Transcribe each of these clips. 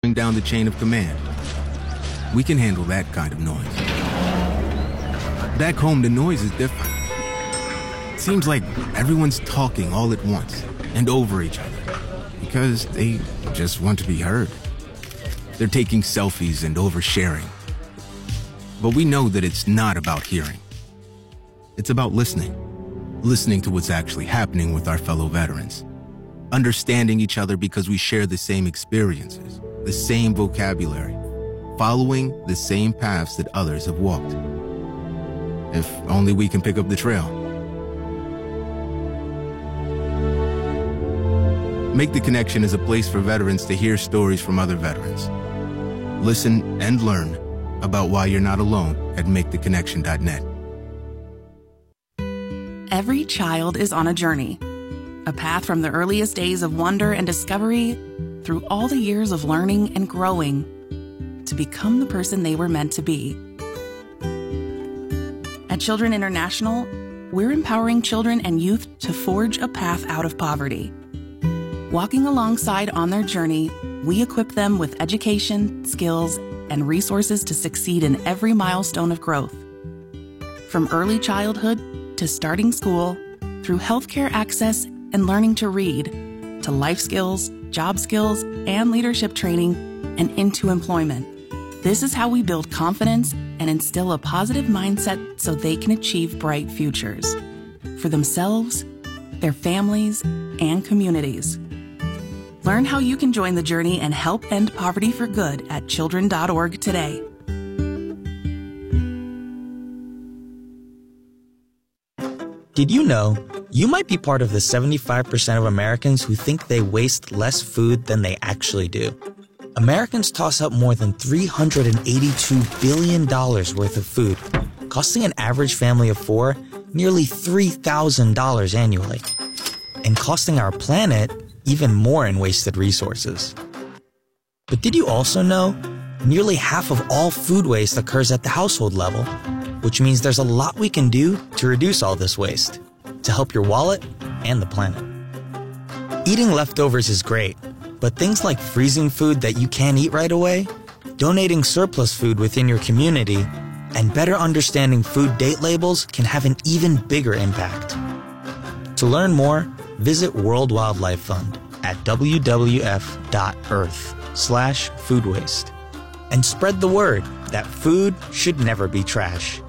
and down the chain of command. We can handle that kind of noise. Back home, the noise is different. It seems like everyone's talking all at once and over each other because they just want to be heard. They're taking selfies and oversharing. But we know that it's not about hearing. It's about listening. Listening to what's actually happening with our fellow veterans. Understanding each other because we share the same experiences, the same vocabulary, following the same paths that others have walked. If only we can pick up the trail. Make the Connection is a place for veterans to hear stories from other veterans. Listen and learn about why you're not alone at maketheconnection.net. Every child is on a journey, a path from the earliest days of wonder and discovery through all the years of learning and growing to become the person they were meant to be. At Children International, we're empowering children and youth to forge a path out of poverty. Walking alongside on their journey, we equip them with education, skills, and resources to succeed in every milestone of growth. From early childhood to starting school, through healthcare access and learning to read, to life skills, job skills, and leadership training, and into employment. This is how we build confidence and instill a positive mindset so they can achieve bright futures for themselves, their families, and communities. Learn how you can join the journey and help end poverty for good at children.org today. Did you know you might be part of the 75% of Americans who think they waste less food than they actually do? Americans toss out more than $382 billion worth of food, costing an average family of 4 nearly $3,000 annually, and costing our planet even more in wasted resources. But did you also know nearly half of all food waste occurs at the household level, which means there's a lot we can do to reduce all this waste, to help your wallet and the planet. Eating leftovers is great, but things like freezing food that you can't eat right away, donating surplus food within your community, and better understanding food date labels can have an even bigger impact. To learn more, visit World Wildlife Fund at wwf.earth/food waste and spread the word that food should never be trash.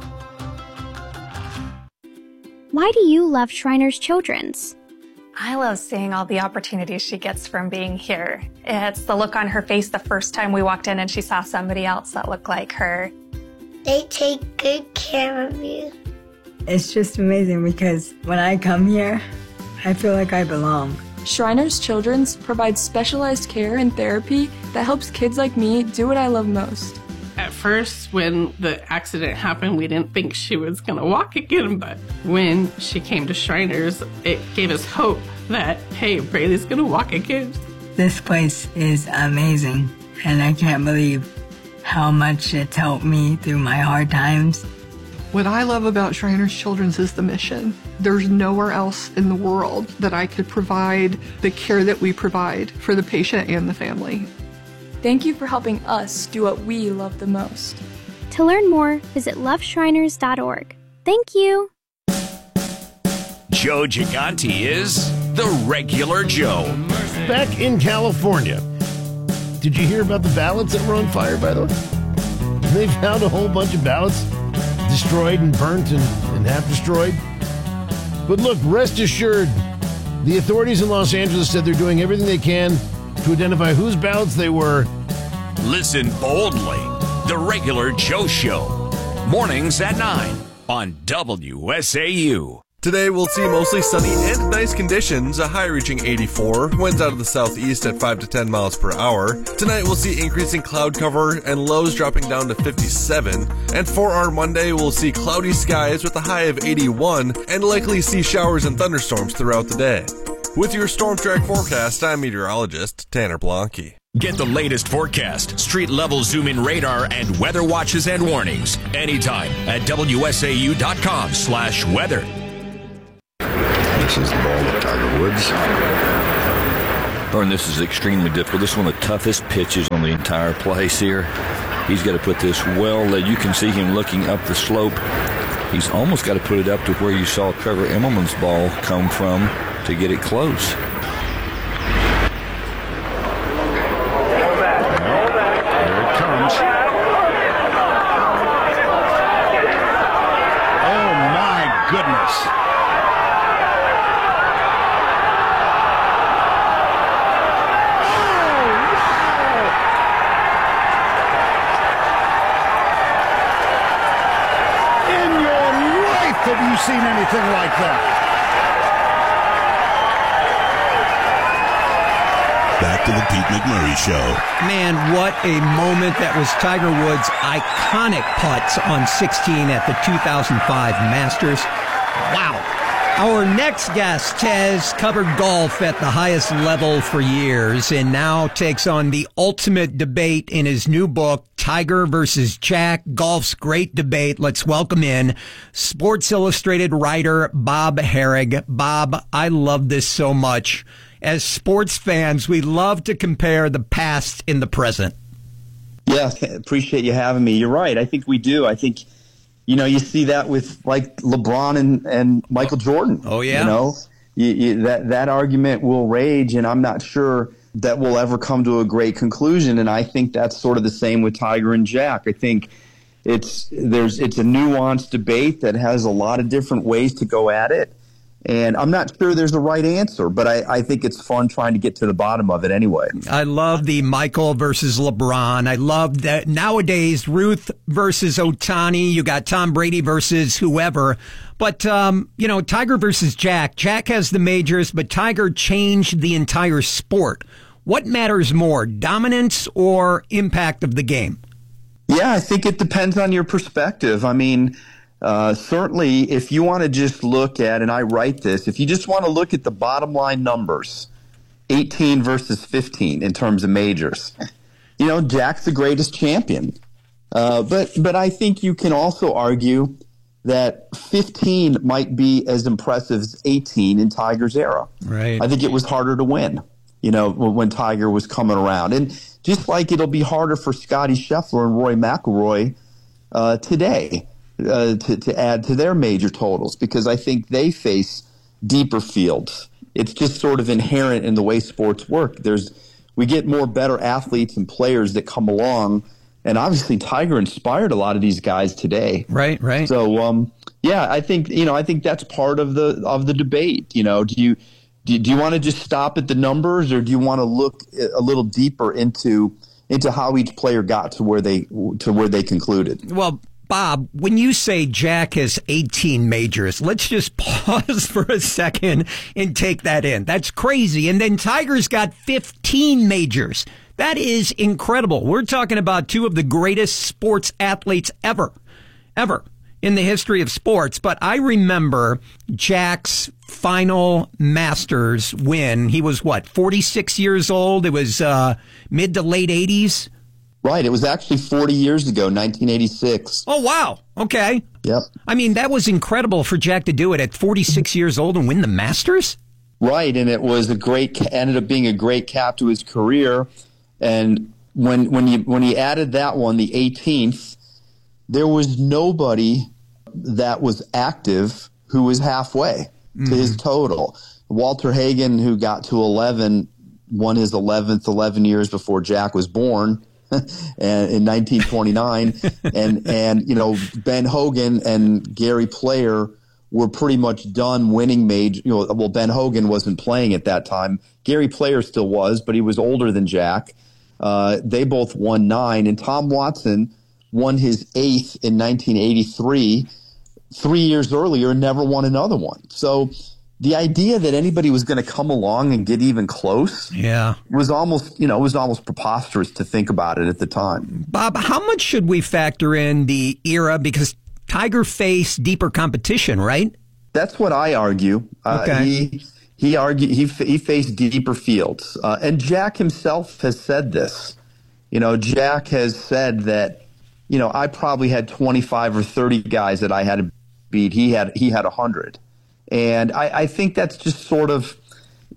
Why do you love Shriners Children's? I love seeing all the opportunities she gets from being here. It's the look on her face the first time we walked in and she saw somebody else that looked like her. They take good care of you. It's just amazing because when I come here, I feel like I belong. Shriners Children's provides specialized care and therapy that helps kids like me do what I love most. At first, when the accident happened, we didn't think she was going to walk again, but when she came to Shriners, it gave us hope that, hey, Braylee's going to walk again. This place is amazing, and I can't believe how much it's helped me through my hard times. What I love about Shriners Children's is the mission. There's nowhere else in the world that I could provide the care that we provide for the patient and the family. Thank you for helping us do what we love the most. To learn more, visit loveshriners.org. Thank you. Joe Gigante is the Regular Joe. Back in California. Did you hear about the ballots that were on fire, by the way? They found a whole bunch of ballots destroyed and burnt and half destroyed. But look, rest assured, the authorities in Los Angeles said they're doing everything they can to identify whose ballots they were. Listen boldly. The Regular Joe Show. Mornings at 9 on WSAU. Today we'll see mostly sunny and nice conditions, a high reaching 84, winds out of the southeast at 5 to 10 miles per hour. Tonight we'll see increasing cloud cover and lows dropping down to 57. And for our Monday we'll see cloudy skies with a high of 81 and likely see showers and thunderstorms throughout the day. With your Storm Track forecast, I'm meteorologist Tanner Blanke. Get the latest forecast, street-level zoom-in radar, and weather watches and warnings anytime at WSAU.com/weather. This is the ball of Tiger Woods. And this is extremely difficult. This is one of the toughest pitches on on the entire place here. He's got to put this well. You can see him looking up the slope. He's almost got to put it up to where you saw Trevor Immelman's ball come from to get it close. Have you seen anything like that? Back to the Pete McMurray Show. Man, what a moment. That was Tiger Woods' iconic putts on 16 at the 2005 Masters. Wow. Our next guest has covered golf at the highest level for years and now takes on the ultimate debate in his new book, Tiger versus Jack, Golf's Great Debate. Let's welcome in Sports Illustrated writer Bob Harig. Bob, I love this so much. As sports fans, we love to compare the past and the present. Yeah, appreciate you having me. You're right. I think we do. I think, you see that with like LeBron and Michael Jordan. Oh, yeah. That argument will rage, and I'm not sure that we'll ever come to a great conclusion. And I think that's sort of the same with Tiger and Jack. I think it's a nuanced debate that has a lot of different ways to go at it. And I'm not sure there's a right answer, but I think it's fun trying to get to the bottom of it anyway. I love the Michael versus LeBron. I love that nowadays Ruth versus Ohtani. You got Tom Brady versus whoever. But, Tiger versus Jack. Jack has the majors, but Tiger changed the entire sport. What matters more, dominance or impact of the game? Yeah, I think it depends on your perspective. I mean, certainly, if you want to just look at, and I write this, if you just want to look at the bottom line numbers, 18 versus 15 in terms of majors, Jack's the greatest champion. But I think you can also argue that 15 might be as impressive as 18 in Tiger's era. Right. I think it was harder to win, when Tiger was coming around. And just like it'll be harder for Scottie Scheffler and Rory McIlroy today. To add to their major totals, because I think they face deeper fields. It's just sort of inherent in the way sports work. We get more better athletes and players that come along, and obviously Tiger inspired a lot of these guys today. Right. So, I think that's part of the debate. Do you want to just stop at the numbers, or do you want to look a little deeper into how each player got to where they concluded? Well, Bob, when you say Jack has 18 majors, let's just pause for a second and take that in. That's crazy. And then Tiger's got 15 majors. That is incredible. We're talking about two of the greatest sports athletes ever in the history of sports. But I remember Jack's final Masters win. He was 46 years old? It was mid to late 80s. Right. It was actually 40 years ago, 1986. Oh, wow. Okay. Yep. I mean, that was incredible for Jack to do it at 46 years old and win the Masters. Right. And it was ended up being a great cap to his career. And when he added that one, the 18th, there was nobody that was active who was halfway to his total. Walter Hagen, who got to 11, won his 11th 11 years before Jack was born. And in 1929, and Ben Hogan and Gary Player were pretty much done winning major. Well, Ben Hogan wasn't playing at that time. Gary Player still was, but he was older than Jack. They both won 9, and Tom Watson won his 8th in 1983. 3 years earlier, never won another one. So the idea that anybody was going to come along and get even close, was almost preposterous to think about it at the time. Bob, how much should we factor in the era, because Tiger faced deeper competition, right? That's what I argue. Okay. He faced deeper fields, and Jack himself has said this. Jack has said that I probably had 25 or 30 guys that I had to beat. He had 100. And I think that's just sort of,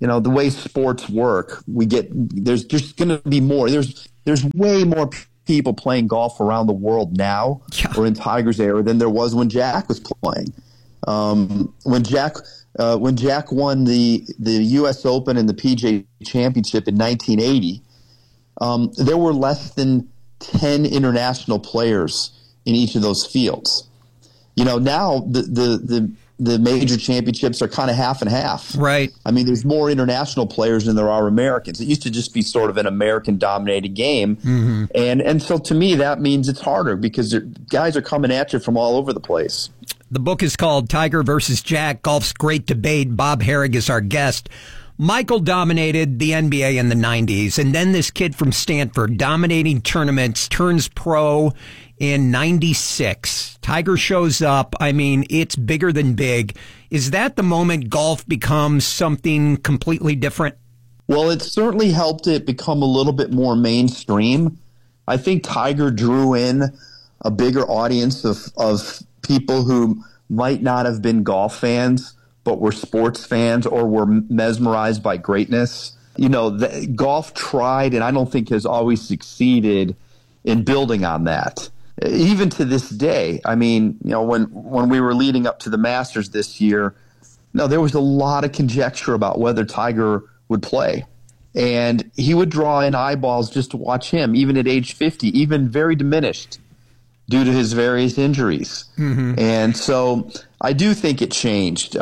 the way sports work, there's just going to be more. There's way more people playing golf around the world now, or in Tiger's era, than there was when Jack was playing. When Jack won the U.S. Open and the PGA Championship in 1980, there were less than 10 international players in each of those fields. Now the major championships are kind of half and half. Right. I mean, there's more international players than there are Americans. It used to just be sort of an American-dominated game. Mm-hmm. And so to me, that means it's harder because guys are coming at you from all over the place. The book is called Tiger versus Jack, Golf's Great Debate. Bob Harig is our guest. Michael dominated the NBA in the 90s, and then this kid from Stanford dominating tournaments turns pro in 96. Tiger shows up. I mean, it's bigger than big. Is that the moment golf becomes something completely different? Well, it certainly helped it become a little bit more mainstream. I think Tiger drew in a bigger audience of people who might not have been golf fans, but were sports fans or were mesmerized by greatness. Golf tried, and I don't think has always succeeded in building on that. Even to this day, I mean, when we were leading up to the Masters this year, there was a lot of conjecture about whether Tiger would play. And he would draw in eyeballs just to watch him, even at age 50, even very diminished due to his various injuries. Mm-hmm. And so I do think it changed.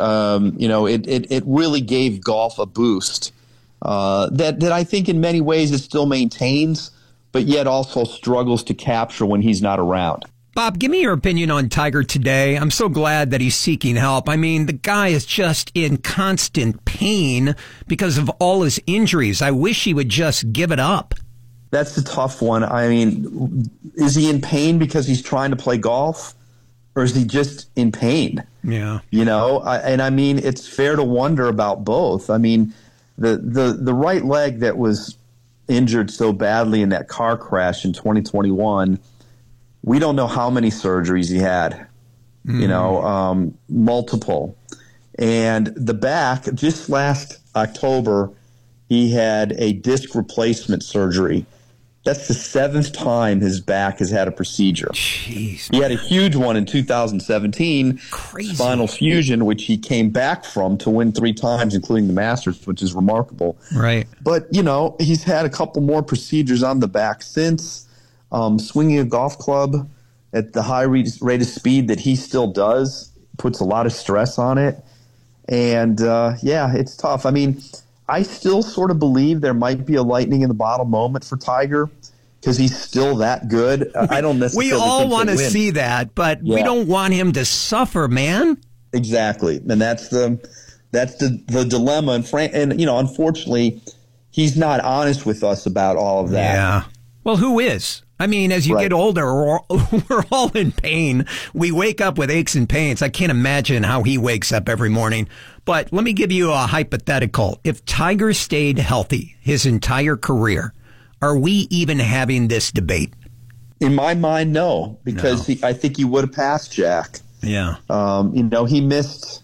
It really gave golf a boost that I think in many ways it still maintains, but yet also struggles to capture when he's not around. Bob, give me your opinion on Tiger today. I'm so glad that he's seeking help. I mean, the guy is just in constant pain because of all his injuries. I wish he would just give it up. That's the tough one. I mean, is he in pain because he's trying to play golf, or is he just in pain? Yeah. I mean, it's fair to wonder about both. I mean, the right leg that was injured so badly in that car crash in 2021, we don't know how many surgeries he had, multiple. And the back, just last October, he had a disc replacement surgery. That's the 7th time his back has had a procedure. Jeez, he had a huge one in 2017, crazy spinal fusion, which he came back from to win 3 times, including the Masters, which is remarkable. Right. But, he's had a couple more procedures on the back since. Swinging a golf club at the high rate of speed that he still does puts a lot of stress on it. And, it's tough. I mean, I still sort of believe there might be a lightning in the bottle moment for Tiger because he's still that good. I don't necessarily We all think want to win. see that, but we don't want him to suffer, man. Exactly. And that's the dilemma. And unfortunately, he's not honest with us about all of that. Yeah. Well, who is? I mean, as you get older, we're all in pain. We wake up with aches and pains. I can't imagine how he wakes up every morning. But let me give you a hypothetical. If Tiger stayed healthy his entire career, are we even having this debate? In my mind, no, because I think he would have passed Jack. Yeah. He missed,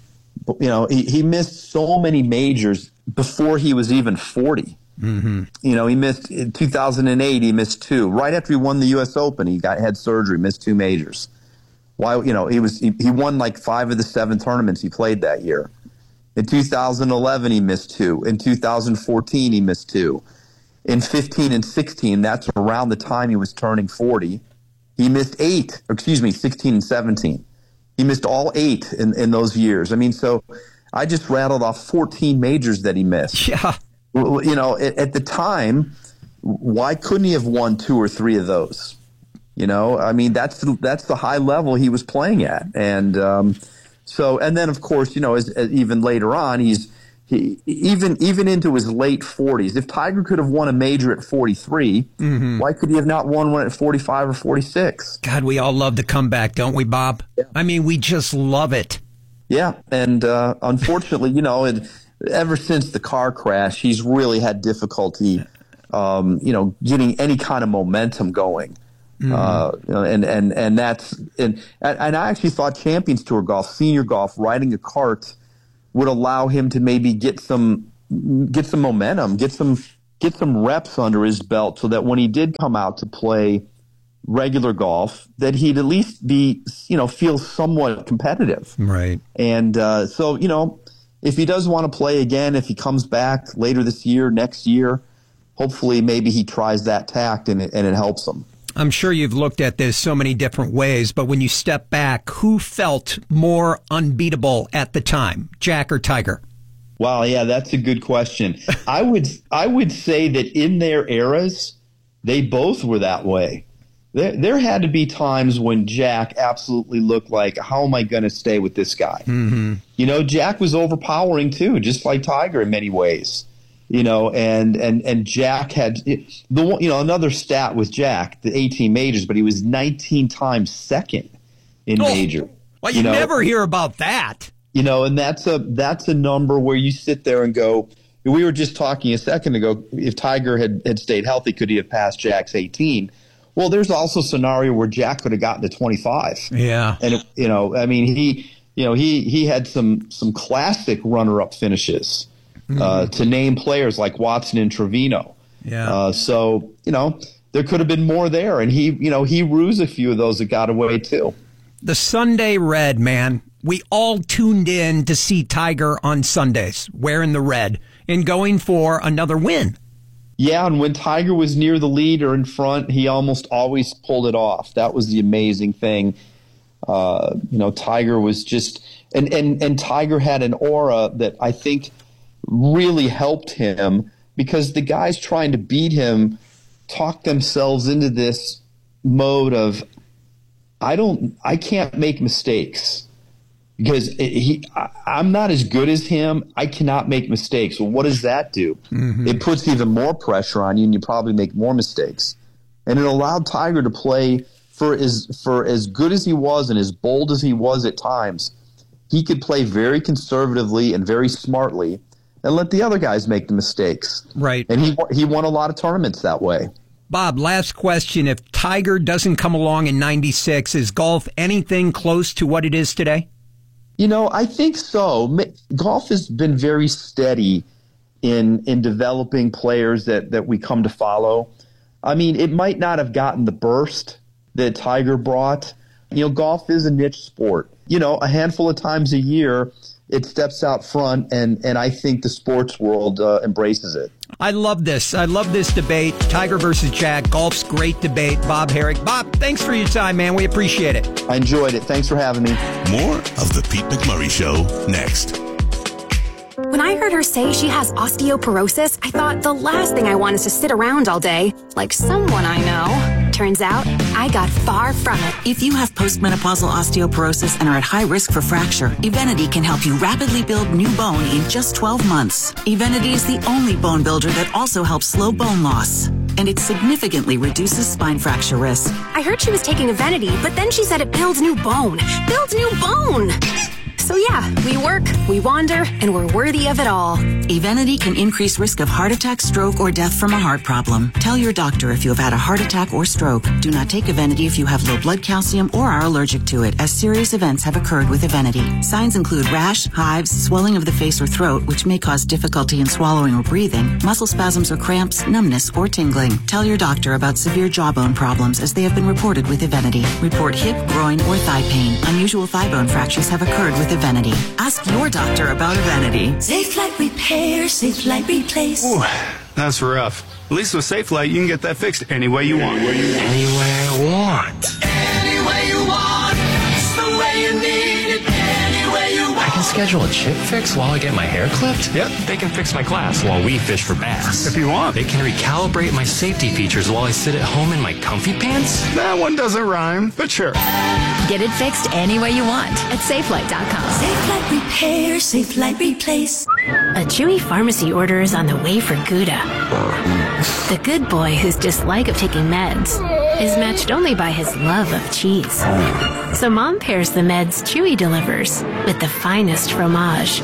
he missed so many majors before he was even 40. Mm-hmm. He missed in 2008. He missed 2 right after he won the U.S. Open. He had surgery, missed 2 majors. Why? He won like 5 of the 7 tournaments he played that year. In 2011, he missed 2. In 2014, he missed 2. In 15 and 16, that's around the time he was turning 40. He missed 8. 16 and 17. He missed all 8 in those years. I mean, so I just rattled off 14 majors that he missed. Yeah. At the time, why couldn't he have won 2 or 3 of those? I mean, that's the high level he was playing at. And and then, of course, as even later on, even into his late 40s. If Tiger could have won a major at 43, why could he have not won one at 45 or 46? God, we all love the comeback, don't we, Bob? Yeah. I mean, we just love it. Yeah, and unfortunately, ever since the car crash, he's really had difficulty, getting any kind of momentum going. Mm-hmm. And that's and I actually thought Champions Tour golf, senior golf, riding a cart would allow him to maybe get some momentum, get some reps under his belt, so that when he did come out to play regular golf, that he'd at least be, feel somewhat competitive. Right. And so, if he does want to play again, if he comes back later this year, next year, hopefully maybe he tries that tact and it helps him. I'm sure you've looked at this so many different ways, but when you step back, who felt more unbeatable at the time, Jack or Tiger? Wow, yeah, that's a good question. I would say that in their eras, they both were that way. There had to be times when Jack absolutely looked like, how am I going to stay with this guy? Mm-hmm. Jack was overpowering too, just like Tiger in many ways. And Jack had another stat with Jack, the 18 majors, but he was 19 times second in major. Well, you never hear about that. And that's a number where you sit there and go, we were just talking a second ago, if Tiger had stayed healthy, could he have passed Jack's 18? Well, there's also a scenario where Jack could have gotten to 25. Yeah. And, he had some classic runner-up finishes, to name players like Watson and Trevino. Yeah. So, there could have been more there. And he rused a few of those that got away too. The Sunday red, man. We all tuned in to see Tiger on Sundays, wearing the red and going for another win. Yeah, and when Tiger was near the lead or in front, he almost always pulled it off. That was the amazing thing. Tiger was just and Tiger had an aura that I think really helped him, because the guys trying to beat him talked themselves into this mode of, I can't make mistakes. Because I'm not as good as him. I cannot make mistakes. Well, what does that do? Mm-hmm. It puts even more pressure on you, and you probably make more mistakes. And it allowed Tiger to play for as good as he was and as bold as he was at times. He could play very conservatively and very smartly and let the other guys make the mistakes. Right. And he won a lot of tournaments that way. Bob, last question. If Tiger doesn't come along in 96, is golf anything close to what it is today? I think so. Golf has been very steady in developing players that we come to follow. I mean, it might not have gotten the burst that Tiger brought. Golf is a niche sport. A handful of times a year, it steps out front, and I think the sports world embraces it. I love this. I love this debate. Tiger versus Jack. Golf's great debate. Bob Herrick. Bob, thanks for your time, man. We appreciate it. I enjoyed it. Thanks for having me. More of the Pete McMurray Show next. When I heard her say she has osteoporosis, I thought the last thing I want is to sit around all day, like someone I know. Turns out, I got far from it. If you have postmenopausal osteoporosis and are at high risk for fracture, Evenity can help you rapidly build new bone in just 12 months. Evenity is the only bone builder that also helps slow bone loss. And it significantly reduces spine fracture risk. I heard she was taking Evenity, but then she said it builds new bone. Builds new bone! So yeah, we work, we wander, and we're worthy of it all. Evenity can increase risk of heart attack, stroke, or death from a heart problem. Tell your doctor if you have had a heart attack or stroke. Do not take Evenity if you have low blood calcium or are allergic to it, as serious events have occurred with Evenity. Signs include rash, hives, swelling of the face or throat, which may cause difficulty in swallowing or breathing, muscle spasms or cramps, numbness, or tingling. Tell your doctor about severe jawbone problems, as they have been reported with Evenity. Report hip, groin, or thigh pain. Unusual thigh bone fractures have occurred with Evenity. Ask your doctor about Evenity. Safe Light Repair, Safe Light Replace. Ooh, that's rough. At least with Safe Light, you can get that fixed any way you want. Any way I want. Any way you want. It's the way you need it. Any way you want. I can schedule a chip fix while I get my hair clipped? Yep. They can fix my glass while we fish for bass. If you want. They can recalibrate my safety features while I sit at home in my comfy pants? That one doesn't rhyme, but sure. Get it fixed any way you want at SafeLight.com. Safe Light Repair, Safe Light Replace. A Chewy pharmacy order is on the way for Gouda. The good boy whose dislike of taking meds is matched only by his love of cheese. So Mom pairs the meds Chewy delivers with the finest fromage.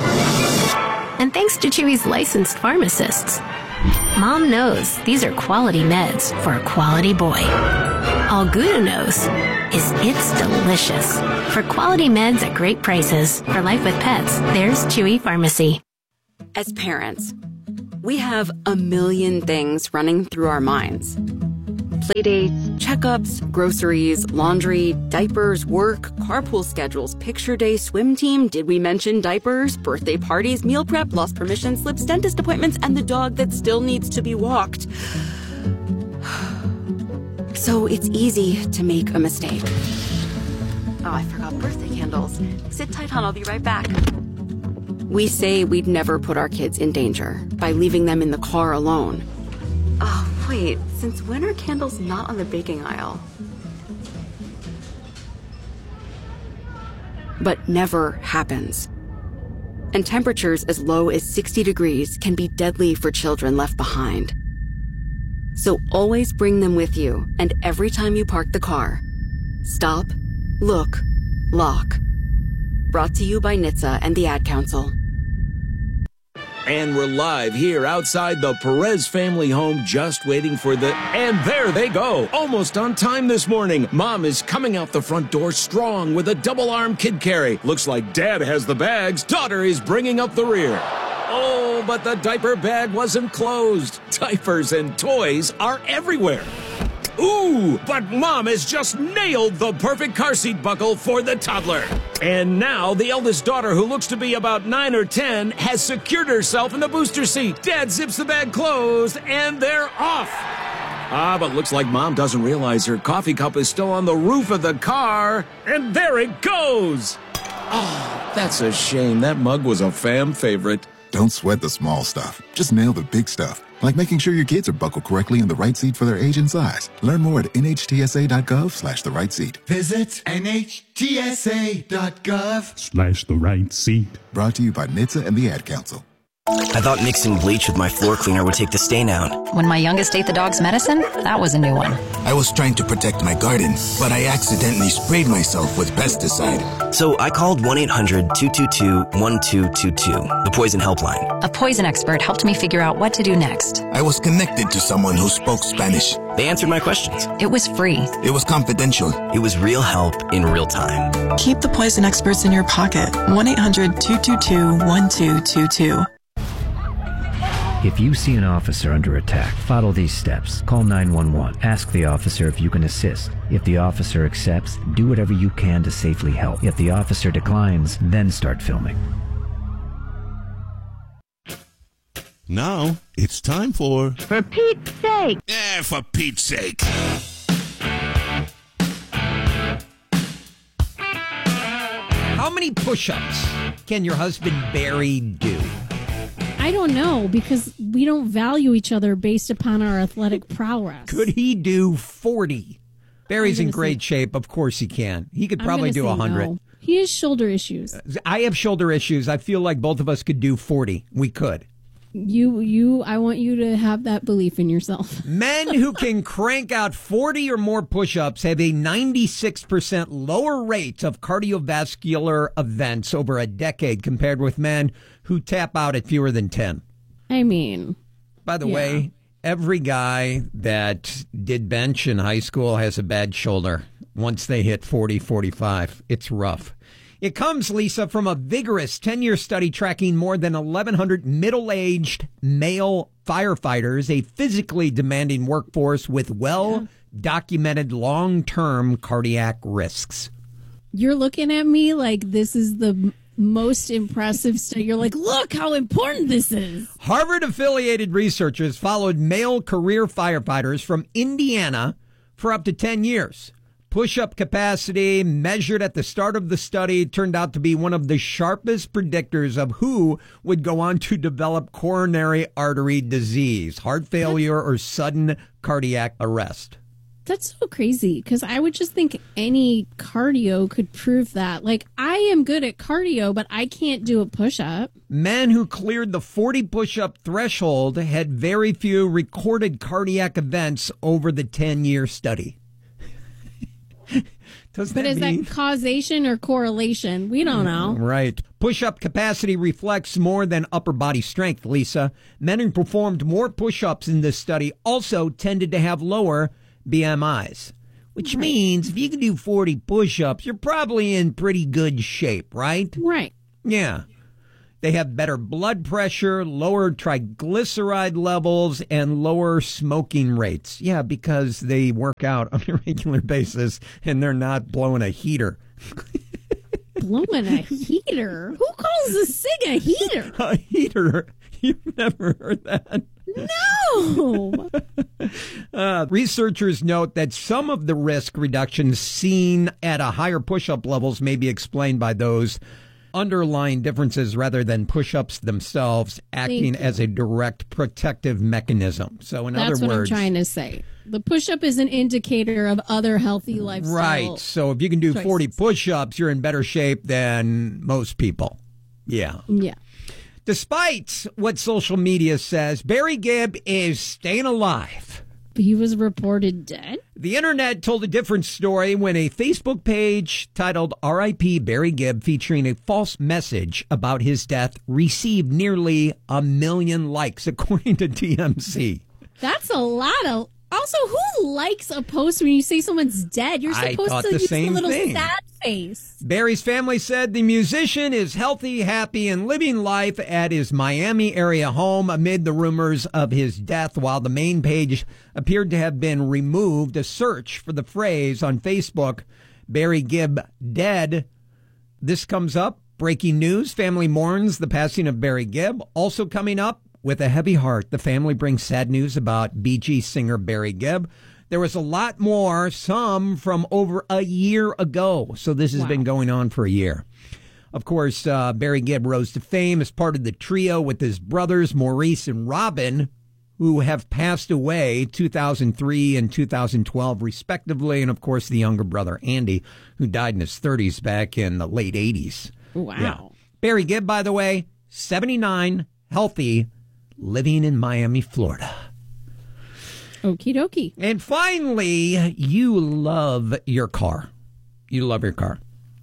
And thanks to Chewy's licensed pharmacists, Mom knows these are quality meds for a quality boy. All Gouda knows is it's delicious. For quality meds at great prices, for life with pets, there's Chewy Pharmacy. As parents, We have a million things running through our minds. Playdates, checkups, groceries, laundry, diapers, work, carpool schedules, picture day, swim team, did we mention diapers, birthday parties, meal prep, lost permission slips, dentist appointments, and the dog that still needs to be walked. So it's easy to make a mistake. Oh, I forgot birthday candles. Sit tight, hon, I'll be right back. We say we'd never put our kids in danger by leaving them in the car alone. Oh, wait, since when are candles not on the baking aisle? But never happens. And temperatures as low as 60 degrees can be deadly for children left behind. So always bring them with you, and every time you park the car, stop, look, lock. Brought to you by NHTSA and the Ad Council. And we're live here outside the Perez family home, just waiting for and there they go, almost on time this morning. Mom is coming out the front door strong with a double-arm kid carry. Looks like Dad has the bags. Daughter is bringing up the rear. Oh, but the diaper bag wasn't closed. Diapers and toys are everywhere. Ooh, but Mom has just nailed the perfect car seat buckle for the toddler. And now the eldest daughter, who looks to be about 9 or 10, has secured herself in the booster seat. Dad zips the bag closed, and they're off. But looks like Mom doesn't realize her coffee cup is still on the roof of the car. And there it goes. Oh, that's a shame. That mug was a fam favorite. Don't sweat the small stuff. Just nail the big stuff. Like making sure your kids are buckled correctly in the right seat for their age and size. Learn more at nhtsa.gov/the right seat. Visit nhtsa.gov/ the right seat. Brought to you by NHTSA and the Ad Council. I thought mixing bleach with my floor cleaner would take the stain out. When my youngest ate the dog's medicine, that was a new one. I was trying to protect my garden, but I accidentally sprayed myself with pesticide. So I called 1-800-222-1222, the poison helpline. A poison expert helped me figure out what to do next. I was connected to someone who spoke Spanish. They answered my questions. It was free. It was confidential. It was real help in real time. Keep the poison experts in your pocket. 1-800-222-1222. If you see an officer under attack, follow these steps. Call 911. Ask the officer if you can assist. If the officer accepts, do whatever you can to safely help. If the officer declines, then start filming. Now, it's time for Pete's sake. For Pete's sake. How many push-ups can your husband Barry do? I don't know, because we don't value each other based upon our athletic prowess. Could he do 40? Barry's in great shape. Of course he can. He could probably do 100. No. He has shoulder issues. I have shoulder issues. I feel like both of us could do 40. We could. I want you to have that belief in yourself. Men who can crank out 40 or more push-ups have a 96% lower rate of cardiovascular events over a decade compared with men who tap out at fewer than 10. I mean, by the way, every guy that did bench in high school has a bad shoulder once they hit 40, 45. It's rough. It comes, Lisa, from a vigorous 10-year study tracking more than 1,100 middle-aged male firefighters, a physically demanding workforce with well-documented long-term cardiac risks. You're looking at me like this is the most impressive study. You're like, look how important this is. Harvard-affiliated researchers followed male career firefighters from Indiana for up to 10 years. Push-up capacity measured at the start of the study turned out to be one of the sharpest predictors of who would go on to develop coronary artery disease, heart failure, or sudden cardiac arrest. That's so crazy, because I would just think any cardio could prove that. Like, I am good at cardio, but I can't do a push-up. Men who cleared the 40 push-up threshold had very few recorded cardiac events over the 10-year study. Is that causation or correlation? We don't know. Right. Push-up capacity reflects more than upper body strength, Lisa. Men who performed more push-ups in this study also tended to have lower BMIs, which means if you can do 40 push-ups, you're probably in pretty good shape, right? Right. Yeah. They have better blood pressure, lower triglyceride levels, and lower smoking rates. Yeah, because they work out on a regular basis and they're not blowing a heater. Blowing a heater? Who calls a cig a heater? A heater? You've never heard that? No. Researchers note that some of the risk reductions seen at a higher push-up levels may be explained by those underlying differences rather than push-ups themselves acting as a direct protective mechanism. So in other words, that's what I'm trying to say. The push-up is an indicator of other healthy lifestyle. Right. So if you can do 40 push-ups, you're in better shape than most people. Yeah. Yeah. Despite what social media says, Barry Gibb is staying alive. He was reported dead? The internet told a different story when a Facebook page titled R.I.P. Barry Gibb, featuring a false message about his death, received nearly 1 million likes, according to TMZ. That's a lot of... Also, who likes a post when you say someone's dead? You're supposed to use a little sad face. Barry's family said the musician is healthy, happy, and living life at his Miami area home amid the rumors of his death. While the main page appeared to have been removed, a search for the phrase on Facebook, Barry Gibb dead. This comes up. Breaking news. Family mourns the passing of Barry Gibb. Also coming up, with a heavy heart, the family brings sad news about Bee Gees singer Barry Gibb. There was a lot more, some from over a year ago. So this has been going on for a year. Of course, Barry Gibb rose to fame as part of the trio with his brothers, Maurice and Robin, who have passed away 2003 and 2012, respectively. And, of course, the younger brother, Andy, who died in his 30s back in the late 80s. Wow. Yeah. Barry Gibb, by the way, 79, healthy, living in Miami, Florida. Okie dokie. And finally, you love your car. You love your car.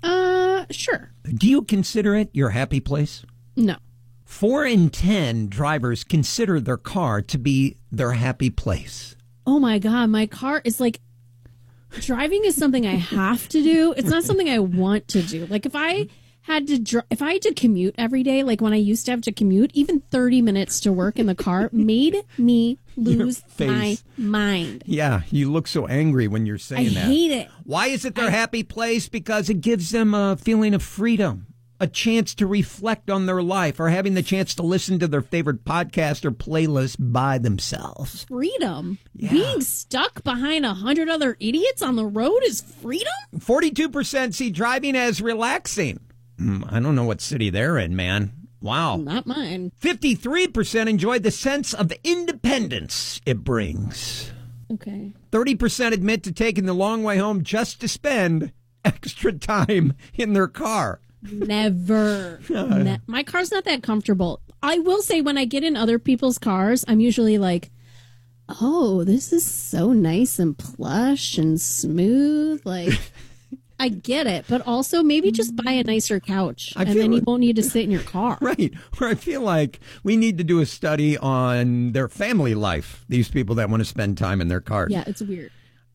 Sure. Do you consider it your happy place? No. 4 in 10 drivers consider their car to be their happy place. Oh my God, my car is like, driving is something I have to do. It's not something I want to do. Like if I had to commute every day, like when I used to have to commute, even 30 minutes to work in the car made me lose my mind. Yeah, you look so angry when you're saying that. I hate it. Why is it their happy place? Because it gives them a feeling of freedom, a chance to reflect on their life, or having the chance to listen to their favorite podcast or playlist by themselves. Freedom? Yeah. Being stuck behind 100 other idiots on the road is freedom? 42% see driving as relaxing. I don't know what city they're in, man. Wow. Not mine. 53% enjoyed the sense of independence it brings. Okay. 30% admit to taking the long way home just to spend extra time in their car. Never. My car's not that comfortable. I will say when I get in other people's cars, I'm usually like, oh, this is so nice and plush and smooth. Like... I get it, but also maybe just buy a nicer couch and then you won't need to sit in your car. Right. Or I feel like we need to do a study on their family life, these people that want to spend time in their cars. Yeah, it's weird.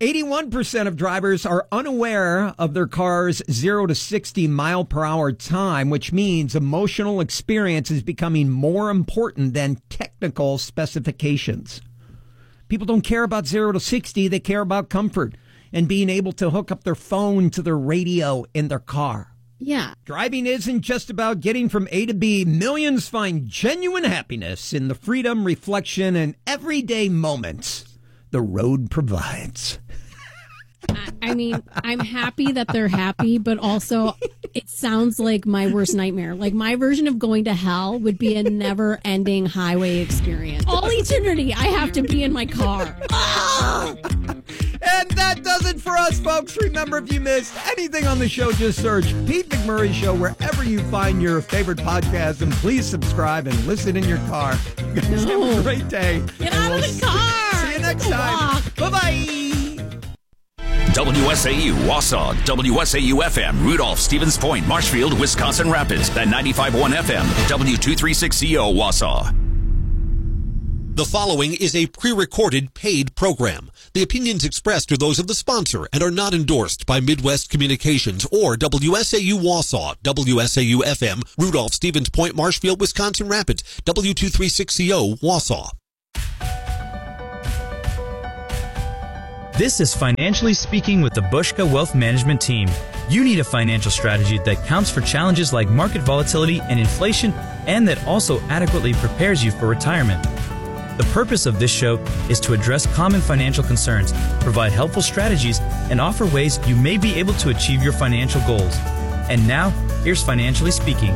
81% of drivers are unaware of their car's 0 to 60 mile per hour time, which means emotional experience is becoming more important than technical specifications. People don't care about 0 to 60, they care about comfort and being able to hook up their phone to their radio in their car. Yeah. Driving isn't just about getting from A to B. Millions find genuine happiness in the freedom, reflection, and everyday moments the road provides. I mean, I'm happy that they're happy, but also it sounds like my worst nightmare. Like my version of going to hell would be a never-ending highway experience. All eternity, I have to be in my car. And that does it for us, folks. Remember, if you missed anything on the show, just search Pete McMurray Show wherever you find your favorite podcast, and please subscribe and listen in your car. You guys have a great day. Get out of the car. See you next time. Bye-bye. WSAU, Wausau, WSAU FM, Rudolph, Stevens Point, Marshfield, Wisconsin Rapids, and 95.1 FM, W236CO, Wausau. The following is a pre-recorded paid program. The opinions expressed are those of the sponsor and are not endorsed by Midwest Communications or WSAU Wausau, WSAU FM, Rudolph, Stevens Point, Marshfield, Wisconsin Rapids, W236CO, Wausau. This is Financially Speaking with the Bushka Wealth Management Team. You need a financial strategy that counts for challenges like market volatility and inflation, and that also adequately prepares you for retirement. The purpose of this show is to address common financial concerns, provide helpful strategies, and offer ways you may be able to achieve your financial goals. And now, here's Financially Speaking.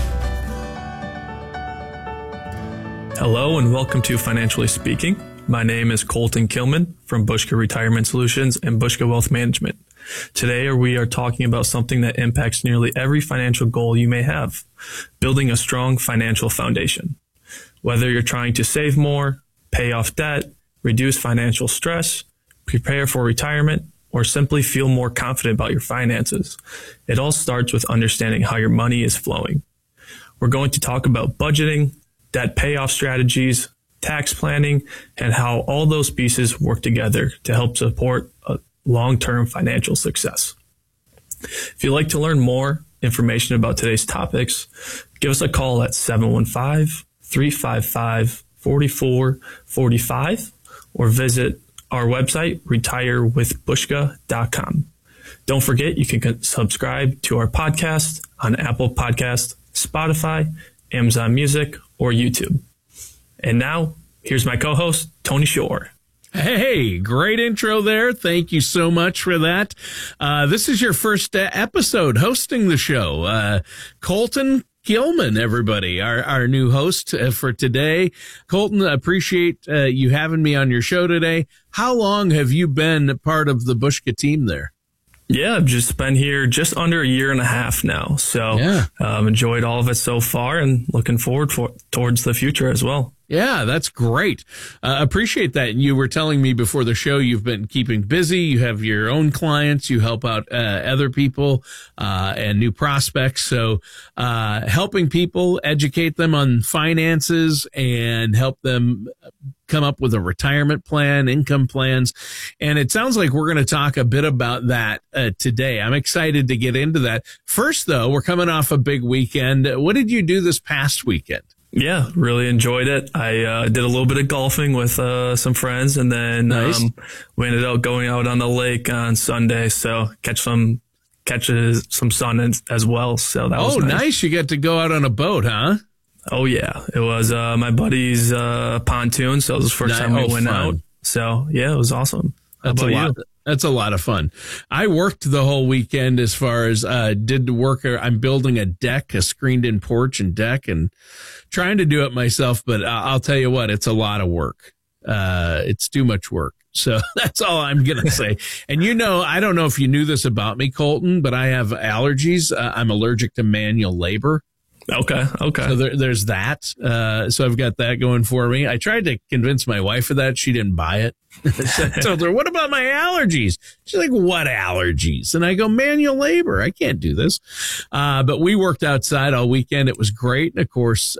Hello and welcome to Financially Speaking. My name is Colton Kilman from Bushka Retirement Solutions and Bushka Wealth Management. Today we are talking about something that impacts nearly every financial goal you may have, building a strong financial foundation. Whether you're trying to save more, pay off debt, reduce financial stress, prepare for retirement, or simply feel more confident about your finances, it all starts with understanding how your money is flowing. We're going to talk about budgeting, debt payoff strategies, tax planning, and how all those pieces work together to help support a long-term financial success. If you'd like to learn more information about today's topics, give us a call at 715-355-4445 or visit our website, retirewithbushka.com. Don't forget, you can subscribe to our podcast on Apple Podcasts, Spotify, Amazon Music, or YouTube. And now, here's my co-host, Tony Shore. Hey, great intro there. Thank you so much for that. This is your first episode hosting the show. Colton Kilman, everybody, our new host for today. Colton, appreciate you having me on your show today. How long have you been part of the Bushka team there? Yeah, I've just been here just under a year and a half now. So enjoyed all of it so far and looking forward towards the future as well. Yeah, that's great. Appreciate that. You were telling me before the show you've been keeping busy. You have your own clients. You help out other people and new prospects. So helping people, educate them on finances and help them come up with a retirement plan, income plans. And it sounds like we're going to talk a bit about that today. I'm excited to get into that. First, though, we're coming off a big weekend. What did you do this past weekend? Yeah, really enjoyed it. I did a little bit of golfing with some friends, and then we ended up going out on the lake on Sunday, so catch some sun as well. So that was nice. You get to go out on a boat, huh? Oh yeah, it was my buddy's pontoon, so it was the first time we went out. So yeah, it was awesome. How about you? That's a lot of fun. I worked the whole weekend as far as did the work. I'm building a deck, a screened-in porch and deck, and trying to do it myself. But I'll tell you what, it's a lot of work. It's too much work. So that's all I'm going to say. And I don't know if you knew this about me, Colton, but I have allergies. I'm allergic to manual labor. Okay. So there's that. So I've got that going for me. I tried to convince my wife of that. She didn't buy it. So I told her, what about my allergies? She's like, what allergies? And I go, manual labor. I can't do this. But we worked outside all weekend. It was great. And of course,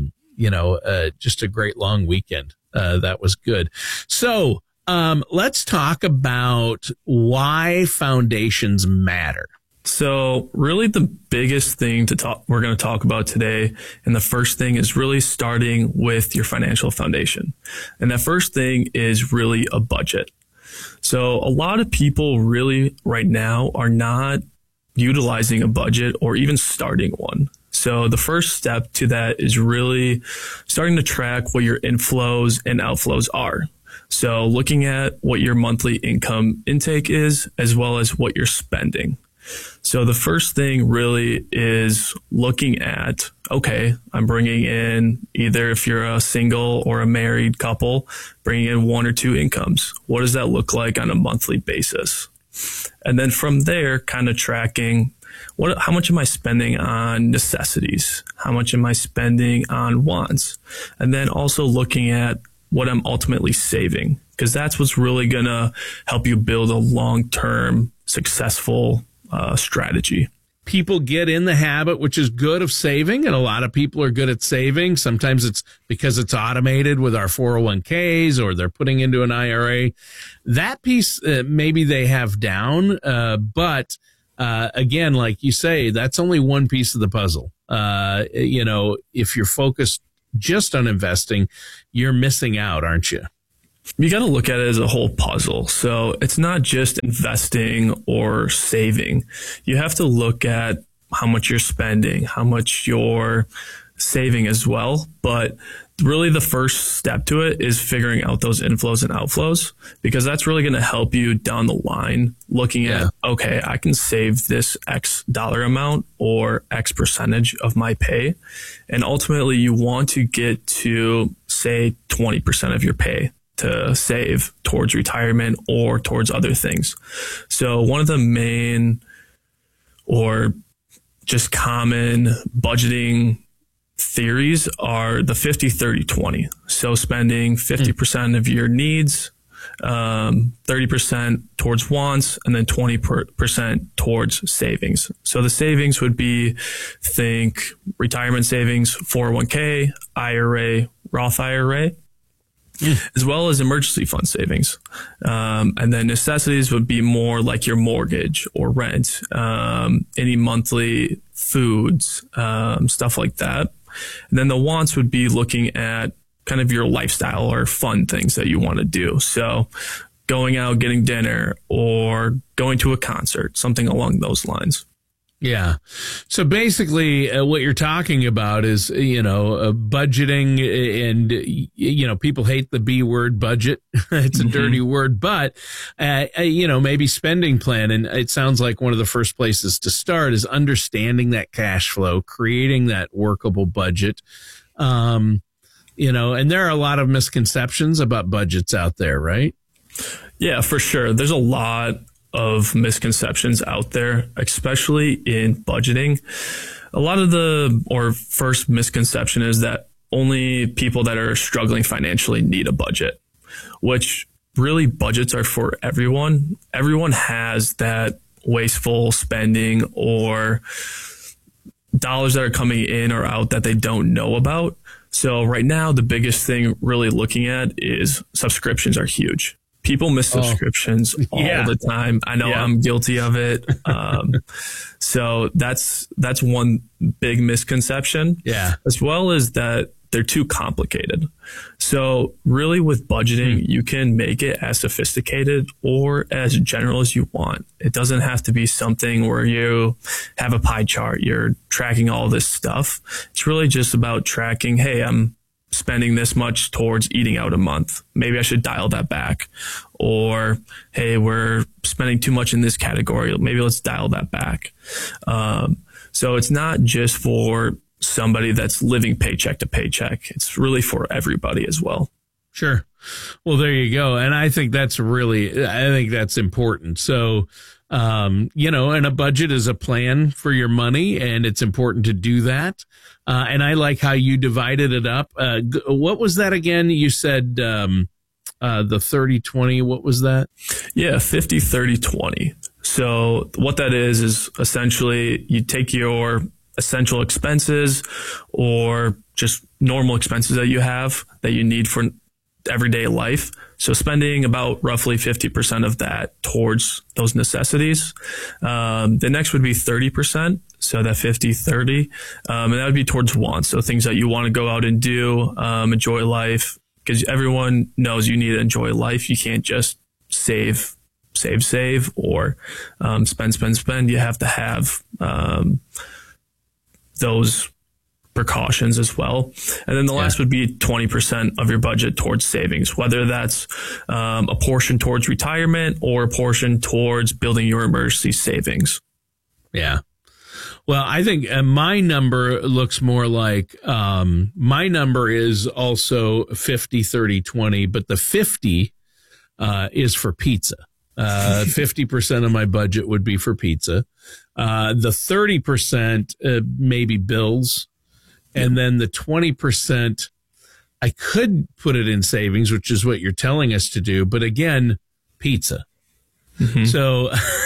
just a great long weekend. That was good. So let's talk about why foundations matter. So really the biggest thing we're going to talk about today, and the first thing is really starting with your financial foundation. And that first thing is really a budget. So a lot of people really right now are not utilizing a budget or even starting one. So the first step to that is really starting to track what your inflows and outflows are. So looking at what your monthly income intake is, as well as what you're spending. So the first thing really is looking at, okay, I'm bringing in, either if you're a single or a married couple, bringing in one or two incomes. What does that look like on a monthly basis? And then from there, kind of tracking, how much am I spending on necessities? How much am I spending on wants? And then also looking at what I'm ultimately saving, because that's what's really going to help you build a long-term successful strategy. people get in the habit, which is good, of saving, and a lot of people are good at saving. Sometimes it's because it's automated with our 401ks, or they're putting into an IRA. That piece, maybe they have down, but again, like you say, that's only one piece of the puzzle. If you're focused just on investing, you're missing out, aren't you? You got to look at it as a whole puzzle. So it's not just investing or saving. You have to look at how much you're spending, how much you're saving as well. But really the first step to it is figuring out those inflows and outflows, because that's really going to help you down the line looking at, okay, I can save this X dollar amount or X percentage of my pay. And ultimately you want to get to, say, 20% of your pay to save towards retirement or towards other things. So one of the main or just common budgeting theories are the 50-30-20. So spending 50% of your needs, 30% towards wants, and then 20% towards savings. So the savings would be, think retirement savings, 401k, IRA, Roth IRA, as well as emergency fund savings. And then necessities would be more like your mortgage or rent, any monthly foods, stuff like that. And then the wants would be looking at kind of your lifestyle or fun things that you want to do. So going out, getting dinner, or going to a concert, something along those lines. Yeah. So basically what you're talking about is, budgeting, and, people hate the B word, budget. It's a dirty word, but, maybe spending plan. And it sounds like one of the first places to start is understanding that cash flow, creating that workable budget. And there are a lot of misconceptions about budgets out there, right? Yeah, for sure. There's a lot of misconceptions out there, especially in budgeting. A lot of first misconception is that only people that are struggling financially need a budget, which really budgets are for everyone. Everyone has that wasteful spending or dollars that are coming in or out that they don't know about. So right now, the biggest thing really looking at is subscriptions are huge. People miss subscriptions all the time. I know I'm guilty of it. So that's one big misconception. Yeah. As well as that they're too complicated. So really with budgeting, you can make it as sophisticated or as general as you want. It doesn't have to be something where you have a pie chart, you're tracking all this stuff. It's really just about tracking, hey, I'm spending this much towards eating out a month. Maybe I should dial that back. Or, hey, we're spending too much in this category. Maybe let's dial that back. So it's not just for somebody that's living paycheck to paycheck. It's really for everybody as well. Sure. Well, there you go. And I think that's important. So, and a budget is a plan for your money, and it's important to do that. And I like how you divided it up. What was that again? You said, the 30-20, what was that? Yeah, 50-30-20. So what that is essentially you take your essential expenses or just normal expenses that you have that you need for everyday life. So spending about roughly 50% of that towards those necessities. The next would be 30%. So that 50-30. And that would be towards wants. So things that you want to go out and do, enjoy life, because everyone knows you need to enjoy life. You can't just save or spend. You have to have those precautions as well. And then the last would be 20% of your budget towards savings, whether that's a portion towards retirement or a portion towards building your emergency savings. Yeah. Well, I think my number looks more like my number is also 50-30-20, but the 50 is for pizza. 50% of my budget would be for pizza. The 30% maybe bills. And then the 20%, I could put it in savings, which is what you're telling us to do. But again, pizza. Mm-hmm. So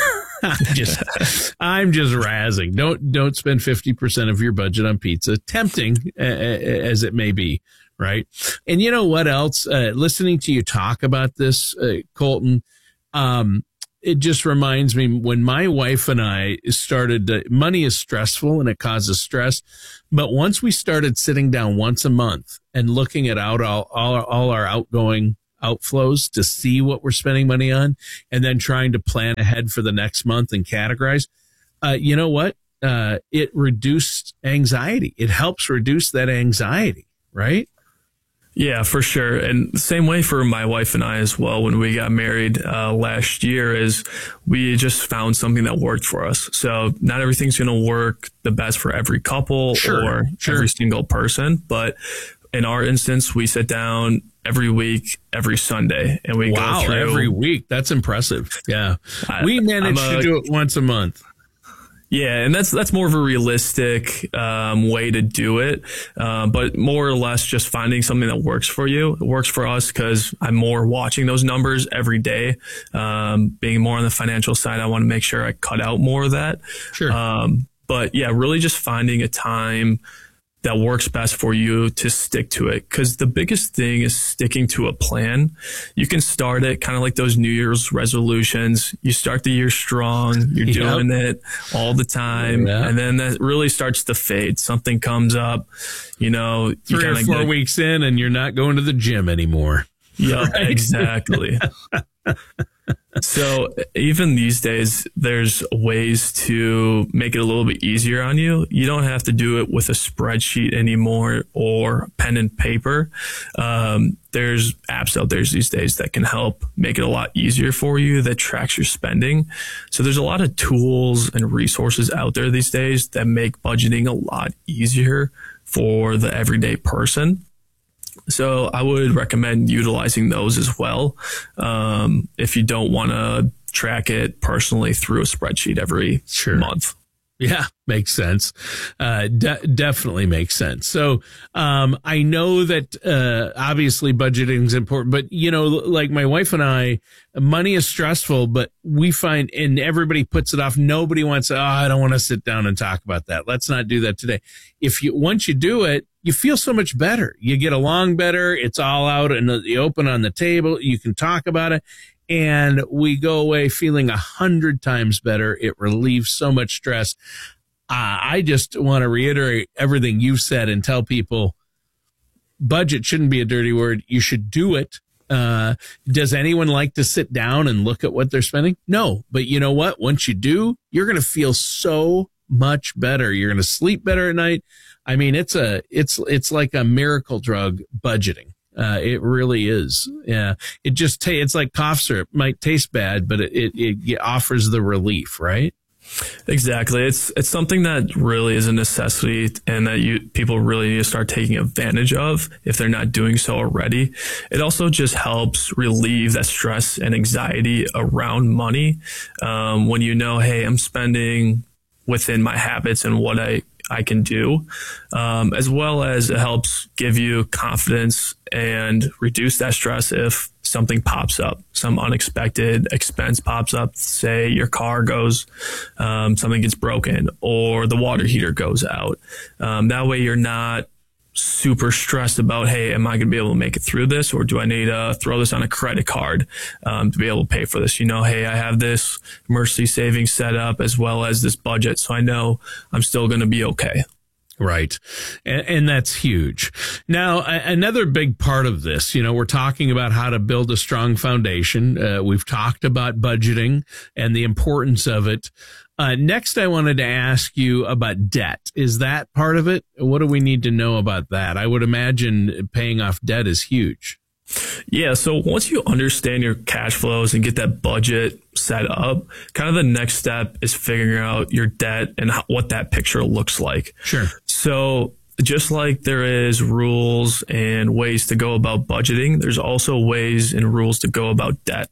I'm just razzing. Don't spend 50% of your budget on pizza, tempting as it may be, right? And you know what else? Listening to you talk about this, Colton, it just reminds me when my wife and I started, money is stressful and it causes stress. But once we started sitting down once a month and looking at all our outgoing outflows to see what we're spending money on and then trying to plan ahead for the next month and categorize, you know what? It reduced anxiety. It helps reduce that anxiety, right? Yeah, for sure. And the same way for my wife and I as well. When we got married last year, is we just found something that worked for us. So not everything's going to work the best for every couple or every single person. But in our instance, we sit down every week, every Sunday, and we go through every week. That's impressive. Yeah. We managed to do it once a month. Yeah, and that's more of a realistic way to do it, but more or less just finding something that works for you. It works for us because I'm more watching those numbers every day. Being more on the financial side, I want to make sure I cut out more of that. Sure. But yeah, really just finding a time that works best for you to stick to it. Because the biggest thing is sticking to a plan. You can start it kind of like those New Year's resolutions. You start the year strong. You're doing it all the time. Yeah. And then that really starts to fade. Something comes up, you know. 3 or 4 weeks in and you're not going to the gym anymore. Yeah, right? Exactly. So even these days, there's ways to make it a little bit easier on you. You don't have to do it with a spreadsheet anymore or pen and paper. There's apps out there these days that can help make it a lot easier for you, that tracks your spending. So there's a lot of tools and resources out there these days that make budgeting a lot easier for the everyday person. So I would recommend utilizing those as well. If you don't want to track it personally through a spreadsheet every month. Yeah, makes sense. Definitely makes sense. So, I know that, obviously budgeting is important, but you know, like my wife and I, money is stressful, but we find, and everybody puts it off. Nobody wants, I don't want to sit down and talk about that. Let's not do that today. Once you do it, you feel so much better. You get along better. It's all out in the open on the table. You can talk about it. And we go away feeling 100 times better. It relieves so much stress. I just want to reiterate everything you've said and tell people budget shouldn't be a dirty word. You should do it. Does anyone like to sit down and look at what they're spending? No. But you know what? Once you do, you're going to feel so much better. You're going to sleep better at night. I mean, it's like a miracle drug, budgeting. It really is. Yeah. It's like cough syrup. Might taste bad, but it offers the relief, right? Exactly. It's something that really is a necessity and that people really need to start taking advantage of if they're not doing so already. It also just helps relieve that stress and anxiety around money. When you know, hey, I'm spending within my habits and what I can do, as well as it helps give you confidence and reduce that stress if something pops up, some unexpected expense pops up. Say your car goes, something gets broken or the water heater goes out. That way you're not super stressed about, hey, am I going to be able to make it through this, or do I need to throw this on a credit card to be able to pay for this? You know, hey, I have this emergency savings set up as well as this budget, so I know I'm still going to be okay. Right. And that's huge. Now, another big part of this, you know, we're talking about how to build a strong foundation. We've talked about budgeting and the importance of it. Next, I wanted to ask you about debt. Is that part of it? What do we need to know about that? I would imagine paying off debt is huge. Yeah. So once you understand your cash flows and get that budget set up, kind of the next step is figuring out your debt and what that picture looks like. Sure. So just like there is rules and ways to go about budgeting, there's also ways and rules to go about debt.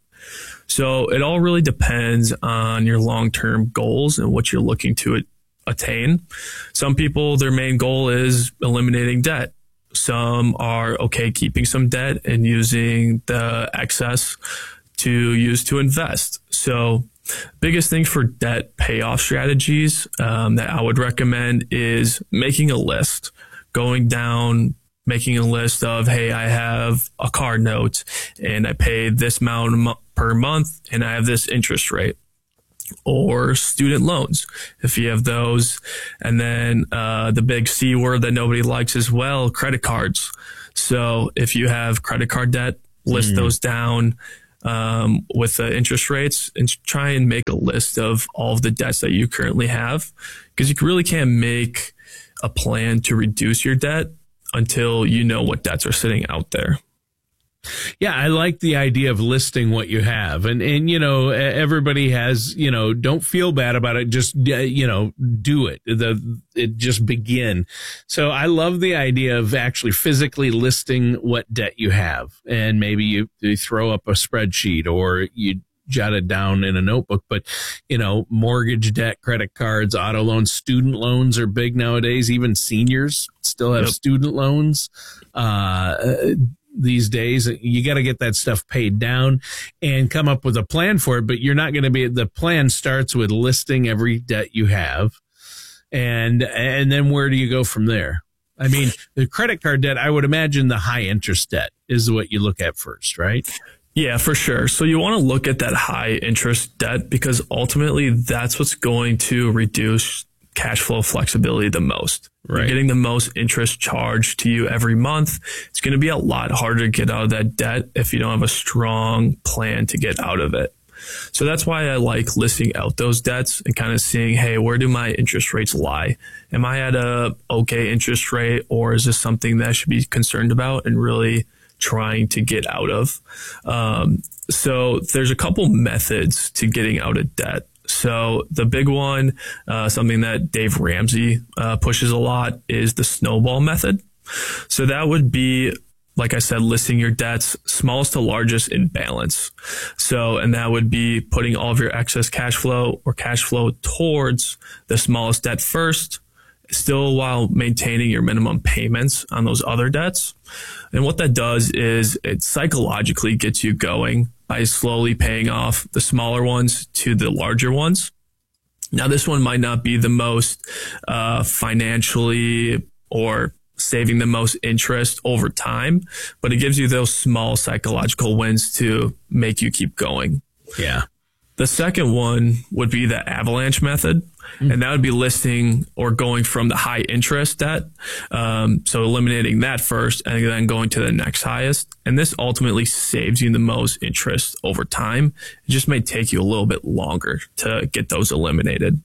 So it all really depends on your long-term goals and what you're looking to attain. Some people, their main goal is eliminating debt. Some are okay keeping some debt and using the excess to use to invest. So Biggest thing for debt payoff strategies that I would recommend is making a list, going down, making a list of, hey, I have a car note and I pay this amount per month and I have this interest rate. Or student loans, if you have those. And then the big C word that nobody likes as well, credit cards. So if you have credit card debt, list those down with the interest rates and try and make a list of all of the debts that you currently have, because you really can't make a plan to reduce your debt until you know what debts are sitting out there. Yeah, I like the idea of listing what you have. And you know, everybody has, you know, don't feel bad about it. Just, you know, do it. Just begin. So I love the idea of actually physically listing what debt you have. And maybe you throw up a spreadsheet or you jot it down in a notebook. But, you know, mortgage debt, credit cards, auto loans, student loans are big nowadays. Even seniors still have student loans. These days, you got to get that stuff paid down and come up with a plan for it. But you're not going to be, the plan starts with listing every debt you have. And then where do you go from there? I mean, the credit card debt, I would imagine the high interest debt is what you look at first, right? Yeah, for sure. So you want to look at that high interest debt because ultimately that's what's going to reduce cash flow flexibility the most. Right. You're getting the most interest charged to you every month. It's going to be a lot harder to get out of that debt if you don't have a strong plan to get out of it. So that's why I like listing out those debts and kind of seeing, hey, where do my interest rates lie? Am I at a okay interest rate, or is this something that I should be concerned about and really trying to get out of? So there's a couple methods to getting out of debt. So the big one, something that Dave Ramsey pushes a lot, is the snowball method. So that would be, like I said, listing your debts smallest to largest in balance. So, and that would be putting all of your excess cash flow or cash flow towards the smallest debt first, still while maintaining your minimum payments on those other debts. And what that does is it psychologically gets you going by slowly paying off the smaller ones to the larger ones. Now, this one might not be the most financially or saving the most interest over time, but it gives you those small psychological wins to make you keep going. Yeah. The second one would be the avalanche method, and that would be listing or going from the high interest debt. So eliminating that first and then going to the next highest. And this ultimately saves you the most interest over time. It just may take you a little bit longer to get those eliminated.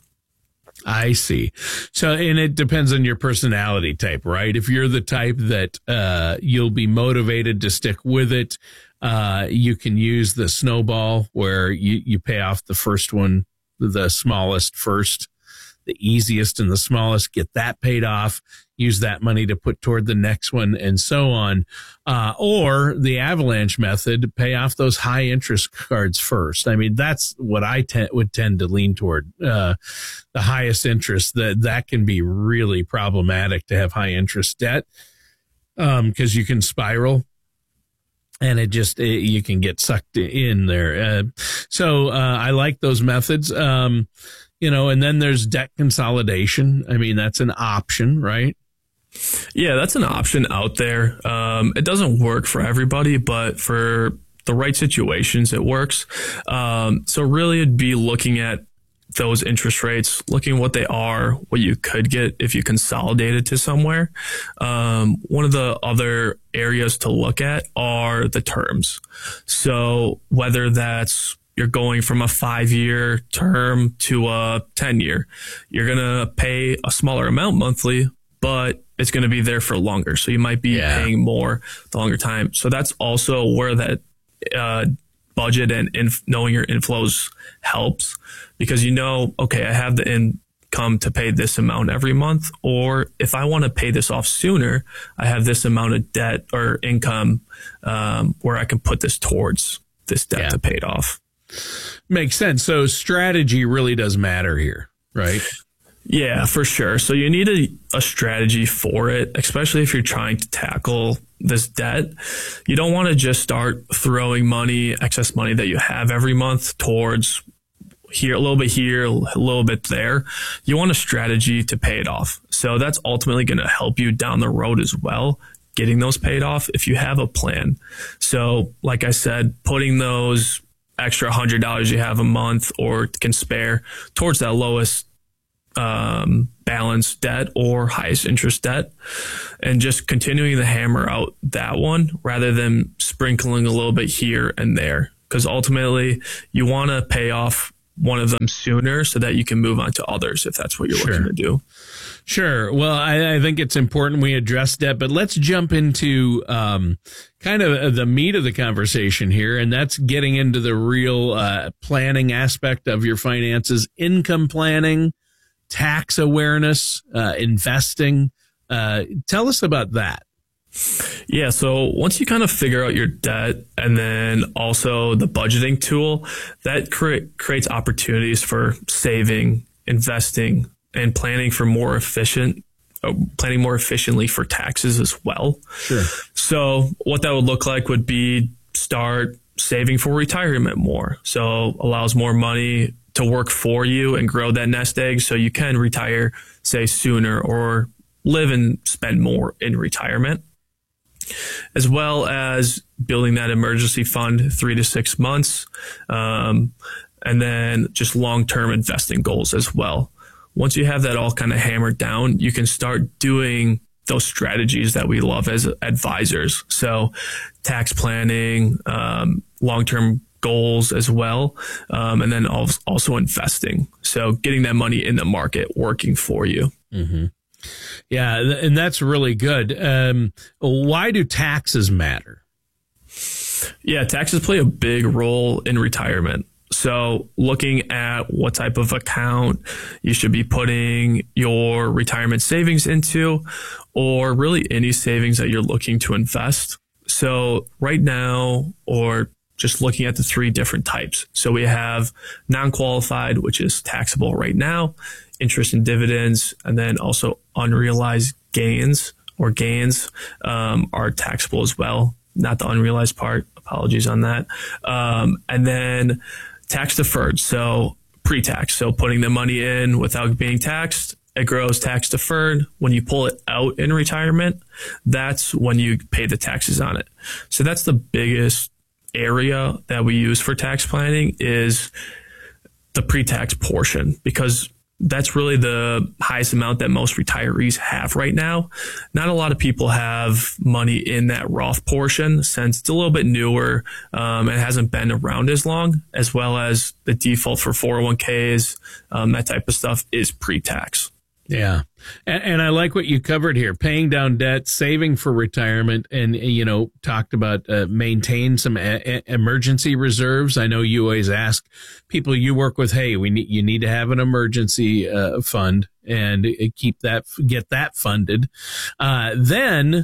I see. So, and it depends on your personality type, right? If you're the type that you'll be motivated to stick with it, you can use the snowball where you pay off the first one, the smallest first, the easiest and the smallest, get that paid off, use that money to put toward the next one, and so on. Or the avalanche method, pay off those high interest cards first. I mean, that's what I would tend to lean toward. The highest interest, that can be really problematic to have high interest debt, because you can spiral. And you can get sucked in there. So I like those methods. You know, and then there's debt consolidation. I mean, that's an option, right? Yeah, that's an option out there. It doesn't work for everybody, but for the right situations, it works. So really it'd be looking at those interest rates, looking what they are, what you could get if you consolidated to somewhere. One of the other areas to look at are the terms. So whether that's you're going from a 5-year term to a 10-year, you're going to pay a smaller amount monthly, but it's going to be there for longer. So you might be paying more the longer time. So that's also where that budget and knowing your inflows helps, because you know, okay, I have the income to pay this amount every month, or if I want to pay this off sooner, I have this amount of debt or income where I can put this towards this debt to pay it off. Makes sense. So strategy really does matter here, right? Yeah, for sure. So you need a strategy for it, especially if you're trying to tackle this debt. You don't want to just start throwing excess money that you have every month towards here, a little bit here, a little bit there. You want a strategy to pay it off. So that's ultimately going to help you down the road as well, getting those paid off if you have a plan. So like I said, putting those extra $100 you have a month or can spare towards that lowest balance debt or highest interest debt, and just continuing to hammer out that one rather than sprinkling a little bit here and there. Because ultimately you want to pay off one of them sooner so that you can move on to others if that's what you're looking to do. Sure. Well, I think it's important we address that, but let's jump into kind of the meat of the conversation here, and that's getting into the real planning aspect of your finances, income planning, tax awareness, investing. Tell us about that. Yeah. So once you kind of figure out your debt and then also the budgeting tool, that creates opportunities for saving, investing, and planning more efficiently for taxes as well. Sure. So what that would look like would be start saving for retirement more. So allows more money to work for you and grow that nest egg so you can retire, say, sooner or live and spend more in retirement, as well as building that emergency fund 3 to 6 months, and then just long-term investing goals as well. Once you have that all kind of hammered down, you can start doing those strategies that we love as advisors. So tax planning, long-term goals as well, and then also investing. So getting that money in the market working for you. Mm-hmm. Yeah, and that's really good. Why do taxes matter? Yeah, taxes play a big role in retirement. So looking at what type of account you should be putting your retirement savings into, or really any savings that you're looking to invest. So right now, or just looking at the 3 different types. So we have non-qualified, which is taxable right now, interest and dividends, and then also unrealized gains are taxable as well. Not the unrealized part. Apologies on that. And then tax deferred. So pre-tax. So putting the money in without being taxed, it grows tax deferred. When you pull it out in retirement, that's when you pay the taxes on it. So that's the biggest area that we use for tax planning is the pre-tax portion, because that's really the highest amount that most retirees have right now. Not a lot of people have money in that Roth portion since it's a little bit newer. It hasn't been around as long, as well as the default for 401ks, that type of stuff is pre-tax. Yeah. And I like what you covered here, paying down debt, saving for retirement, and, talked about maintain some emergency reserves. I know you always ask people you work with, hey, you need to have an emergency fund and get that funded. Then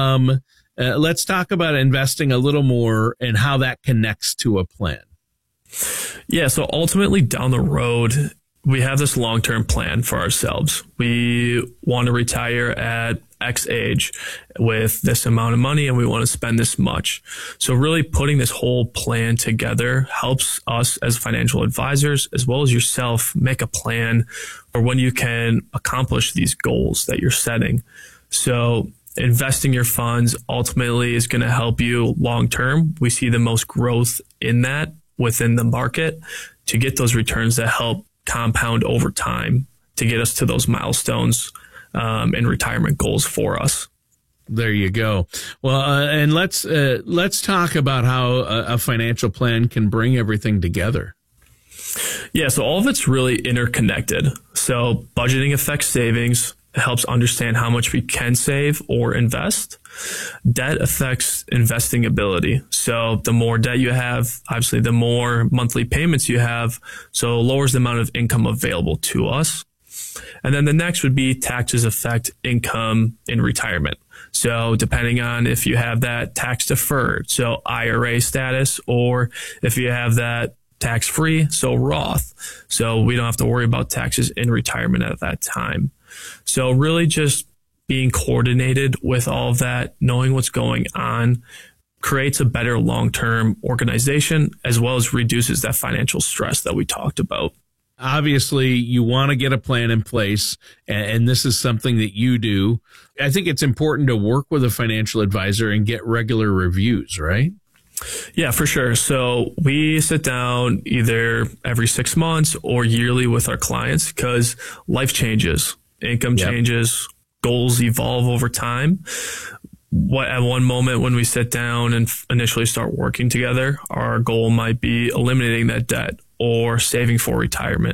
let's talk about investing a little more and how that connects to a plan. Yeah. So ultimately down the road, we have this long-term plan for ourselves. We want to retire at X age with this amount of money and we want to spend this much. So really putting this whole plan together helps us as financial advisors, as well as yourself, make a plan for when you can accomplish these goals that you're setting. So investing your funds ultimately is going to help you long-term. We see the most growth in that within the market to get those returns that help compound over time to get us to those milestones and retirement goals for us. There you go. Well, and let's talk about how a financial plan can bring everything together. Yeah, so all of it's really interconnected. So budgeting affects savings. It helps understand how much we can save or invest. Debt affects investing ability. So the more debt you have, obviously the more monthly payments you have, so it lowers the amount of income available to us. And then the next would be taxes affect income in retirement. So depending on if you have that tax deferred, so IRA status, or if you have that tax free, so Roth. So we don't have to worry about taxes in retirement at that time. So really just being coordinated with all of that, knowing what's going on, creates a better long-term organization, as well as reduces that financial stress that we talked about. Obviously, you want to get a plan in place, and this is something that you do. I think it's important to work with a financial advisor and get regular reviews, right? Yeah, for sure. So we sit down either every 6 months or yearly with our clients because life changes, income changes, goals evolve over time. At one moment when we sit down and initially start working together, our goal might be eliminating that debt or saving for retirement.